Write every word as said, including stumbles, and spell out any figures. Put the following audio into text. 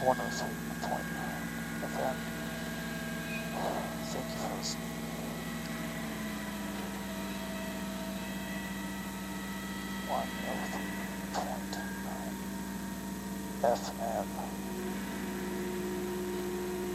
one oh three point nine F M. Thank you for listening. one oh three point nine F M.